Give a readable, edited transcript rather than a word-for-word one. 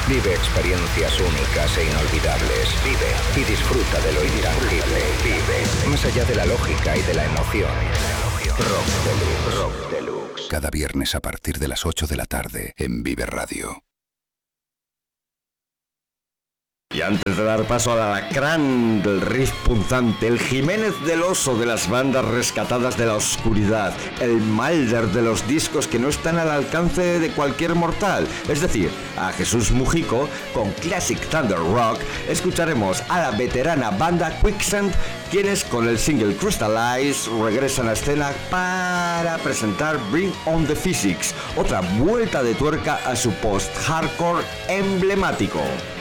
Vive experiencias únicas e inolvidables. Vive y disfruta de lo intangible. Vive más allá de la lógica y de la emoción. Rock Deluxe. Rock Deluxe. Cada viernes a partir de las 8 de la tarde en Vive Radio. Y antes de dar paso al alacrán del riff punzante, el Jiménez del Oso de las bandas rescatadas de la oscuridad, el Mulder de los discos que no están al alcance de cualquier mortal, es decir, a Jesús Mujico, con Classic Thunder Rock, escucharemos a la veterana banda Quicksand, quienes con el single Crystallize regresan a escena para presentar Bring on the Physics, otra vuelta de tuerca a su post-hardcore emblemático.